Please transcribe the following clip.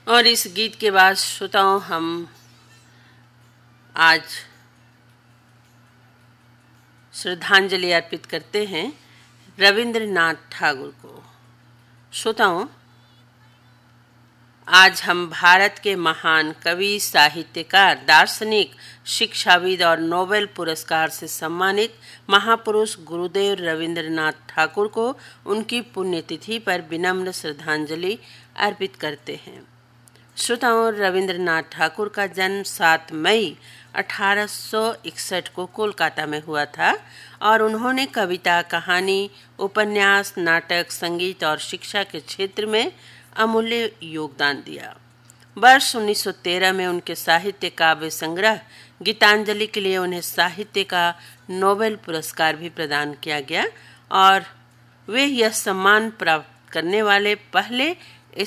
और इस गीत के बाद श्रोताओं हम आज श्रद्धांजलि अर्पित करते हैं रविंद्रनाथ ठाकुर को। श्रोताओं, आज हम भारत के महान कवि, साहित्यकार, दार्शनिक, शिक्षाविद और नोबेल पुरस्कार से सम्मानित महापुरुष गुरुदेव रविंद्रनाथ ठाकुर को उनकी पुण्यतिथि पर विनम्र श्रद्धांजलि अर्पित करते हैं। श्रोताओं, रविंद्रनाथ ठाकुर का जन्म 7 मई 1861 को कोलकाता में हुआ था और उन्होंने कविता, कहानी, उपन्यास, नाटक, संगीत और शिक्षा के क्षेत्र में अमूल्य योगदान दिया। वर्ष 1913 में उनके साहित्य काव्य संग्रह गीतांजलि के लिए उन्हें साहित्य का नोबेल पुरस्कार भी प्रदान किया गया और वे यह सम्मान प्राप्त करने वाले पहले